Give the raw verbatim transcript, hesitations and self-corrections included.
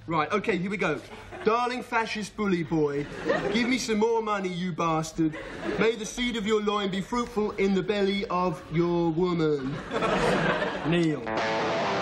Right, okay, here we go. Darling fascist bully boy, give me some more money, you bastard. May the seed of your loin be fruitful in the belly of your woman. Neil.